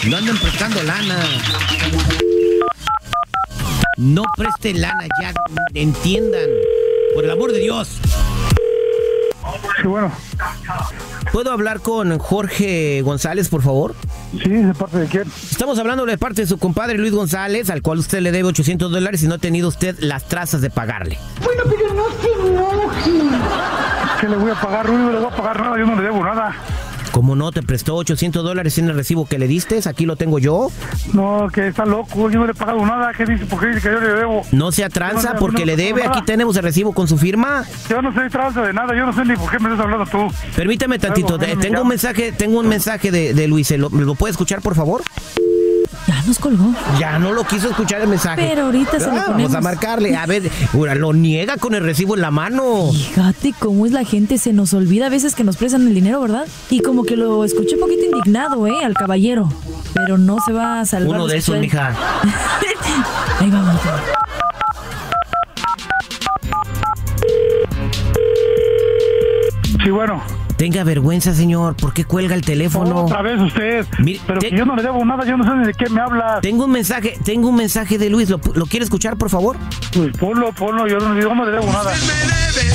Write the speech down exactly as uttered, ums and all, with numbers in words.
No anden prestando lana. No preste lana, ya entiendan. Por el amor de Dios. Sí, bueno. ¿Puedo hablar con Jorge González, por favor? Sí, ¿de parte de quién? Estamos hablando de parte de su compadre Luis González, al cual usted le debe ochocientos dólares y no ha tenido usted las trazas de pagarle. Bueno, pero no se enoje. ¿Qué le voy a pagar, Luis? No le voy a pagar nada, yo no le debo nada. ¿Cómo no? ¿Te prestó ochocientos dólares en el recibo que le diste? Aquí lo tengo yo. No, que está loco, yo no le he pagado nada. ¿Qué dice? ¿Por qué dice que yo le debo? No sea tranza, no, porque no, le debe. no, Aquí tenemos el recibo con su firma. Yo no soy tranza de nada, yo no sé ni por qué me estás hablando tú. Permítame tantito, Luego, tengo un mensaje, tengo un mensaje de, de Luis. ¿Lo, ¿Lo puede escuchar, por favor? Ya nos colgó. Ya no lo quiso escuchar el mensaje. Pero ahorita se lo Ah, ponemos. Vamos a marcarle. A ver, ura, lo niega con el recibo en la mano. Fíjate cómo es la gente, se nos olvida a veces que nos prestan el dinero, ¿verdad? Y como que lo escuché un poquito indignado, ¿eh? Al caballero. Pero no se va a salvar. Uno de esos, mija. Ahí vamos. Sí, bueno. Tenga vergüenza, señor. ¿Por qué cuelga el teléfono? Otra vez usted. Mire, pero te- que yo no le debo nada, yo no sé ni de qué me habla. Tengo un mensaje, tengo un mensaje de Luis. ¿Lo, lo quiere escuchar, por favor? Pues ponlo, ponlo, yo no, yo no le debo nada. Me debe